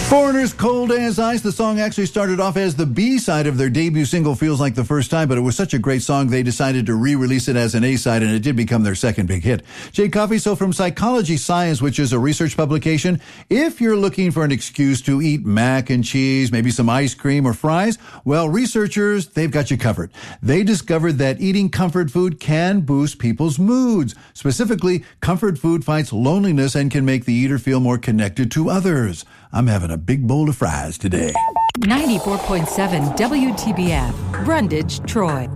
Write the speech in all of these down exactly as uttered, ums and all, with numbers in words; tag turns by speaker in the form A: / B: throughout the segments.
A: Foreigner's Cold as Ice. The song actually started off as the B-side of their debut single, Feels Like the First Time, but it was such a great song they decided to re-release it as an A-side, and it did become their second big hit. Jay Coffey, so from Psychology Science, which is a research publication, if you're looking for an excuse to eat mac and cheese, maybe some ice cream or fries, well, researchers, they've got you covered. They discovered that eating comfort food can boost people's moods. Specifically, comfort food fights loneliness and can make the eater feel more connected to others. I'm having a big bowl of fries today.
B: ninety-four point seven W T B F, Brundage, Troy.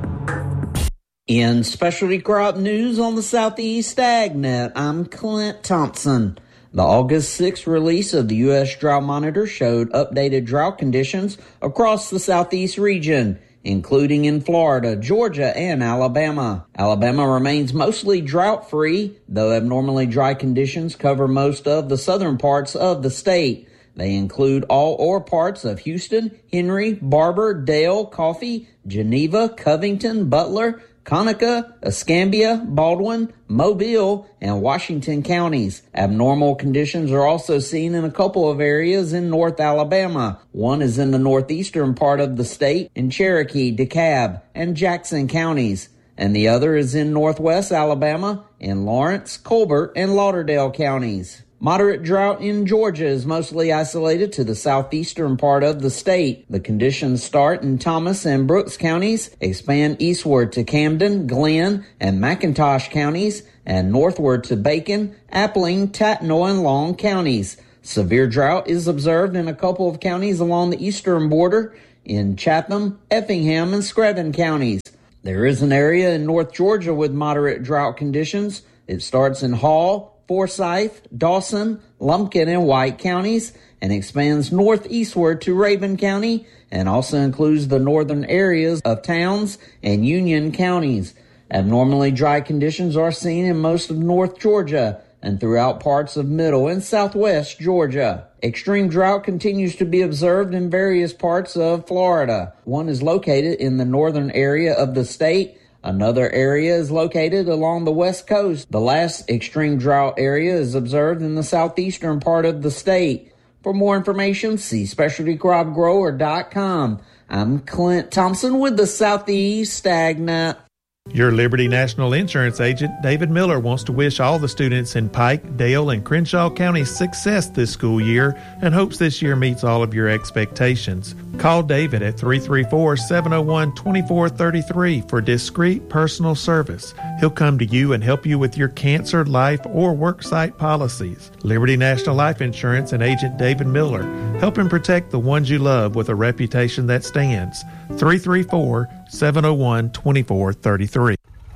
C: In specialty crop news on the Southeast AgNet, I'm Clint Thompson. The August sixth release of the U S Drought Monitor showed updated drought conditions across the Southeast region, including in Florida, Georgia, and Alabama. Alabama remains mostly drought-free, though abnormally dry conditions cover most of the southern parts of the state. They include all or parts of Houston, Henry, Barber, Dale, Coffee, Geneva, Covington, Butler, Conecuh, Escambia, Baldwin, Mobile, and Washington counties. Abnormal conditions are also seen in a couple of areas in North Alabama. One is in the northeastern part of the state in Cherokee, DeKalb, and Jackson counties, and the other is in northwest Alabama in Lawrence, Colbert, and Lauderdale counties. Moderate drought in Georgia is mostly isolated to the southeastern part of the state. The conditions start in Thomas and Brooks counties, expand eastward to Camden, Glenn, and McIntosh counties, and northward to Bacon, Appling, Tatnall, and Long counties. Severe drought is observed in a couple of counties along the eastern border in Chatham, Effingham, and Screven counties. There is an area in North Georgia with moderate drought conditions. It starts in Hall, Forsyth, Dawson, Lumpkin, and White counties, and expands northeastward to Raven County, and also includes the northern areas of Towns and Union counties. Abnormally dry conditions are seen in most of North Georgia and throughout parts of middle and southwest Georgia. Extreme drought continues to be observed in various parts of Florida. One is located in the northern area of the state. Another area is located along the west coast. The last extreme drought area is observed in the southeastern part of the state. For more information, see specialty crop grower dot com. I'm Clint Thompson with the Southeast AgNet.
D: Your Liberty National Insurance agent, David Miller, wants to wish all the students in Pike, Dale, and Crenshaw counties success this school year and hopes this year meets all of your expectations. Call David at three three four, seven oh one, two four three three for discreet personal service. He'll come to you and help you with your cancer, life, or worksite policies. Liberty National Life Insurance and agent David Miller, helping protect the ones you love with a reputation that stands. three three four, seven oh one, two four three three.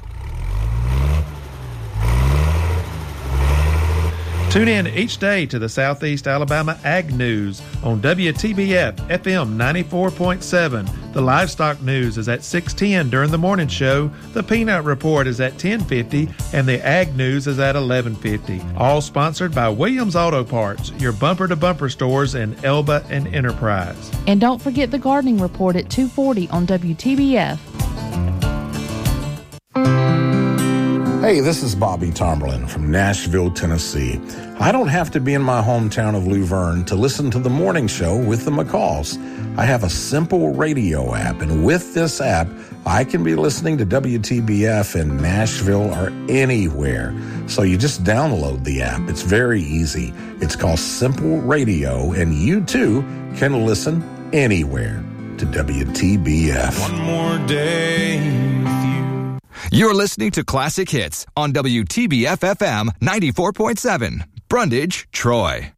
D: Tune in each day to the Southeast Alabama Ag News on W T B F F M ninety-four point seven. The Livestock News is at six ten during the morning show. The Peanut Report is at ten fifty, and the Ag News is at eleven fifty. All sponsored by Williams Auto Parts, your bumper-to-bumper stores in Elba and Enterprise.
E: And don't forget the Gardening Report at two forty on W T B F.
F: Hey, this is Bobby Tomberlin from Nashville, Tennessee. I don't have to be in my hometown of Luverne to listen to the morning show with the McCalls. I have a simple radio app, and with this app, I can be listening to W T B F in Nashville or anywhere. So you just download the app. It's very easy. It's called Simple Radio, and you too can listen anywhere to W T B F.
G: One more day with you.
H: You're listening to Classic Hits on W T B F F M ninety-four point seven, Brundage, Troy.